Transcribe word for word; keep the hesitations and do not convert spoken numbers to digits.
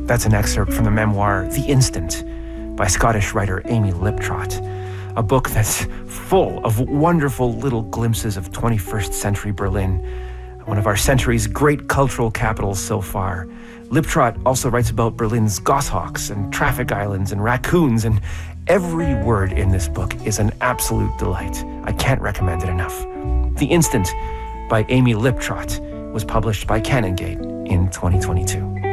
That's an excerpt from the memoir The Instant by Scottish writer Amy Liptrot, a book that's full of wonderful little glimpses of twenty-first century Berlin, one of our century's great cultural capitals so far. Liptrot also writes about Berlin's goshawks and traffic islands and raccoons, and every word in this book is an absolute delight. I can't recommend it enough. The Instant by Amy Liptrot was published by Canongate in twenty twenty-two.